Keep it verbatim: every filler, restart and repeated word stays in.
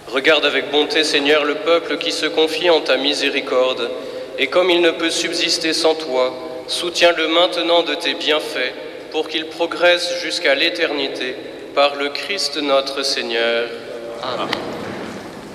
Regarde avec bonté, Seigneur, le peuple qui se confie en ta miséricorde, et comme il ne peut subsister sans toi, soutiens-le maintenant de tes bienfaits, pour qu'il progresse jusqu'à l'éternité, par le Christ notre Seigneur. Amen.